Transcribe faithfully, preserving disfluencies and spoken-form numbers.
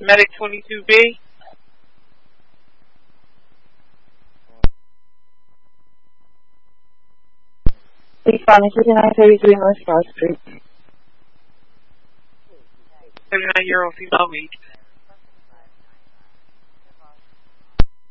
Medic twenty-two B. Responding to nine thirty-three North South Street. thirty-nine year old female week.